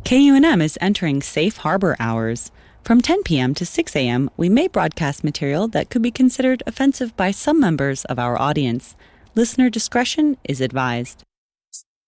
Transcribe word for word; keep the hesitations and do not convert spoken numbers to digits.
K U N M is entering safe harbor hours. From ten p.m. to six a.m., we may broadcast material that could be considered offensive by some members of our audience. Listener discretion is advised.